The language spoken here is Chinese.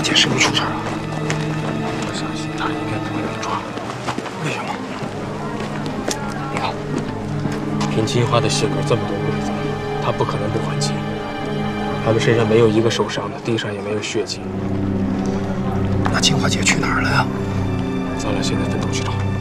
姐是没出事啊？ 我相信她应该不会被抓。 为什么？ 你看，品清华的血管这么多鬼子，她不可能不还击。他们身上没有一个受伤的，地上也没有血迹。 那清华姐去哪儿了呀？ 咱俩现在分头去找。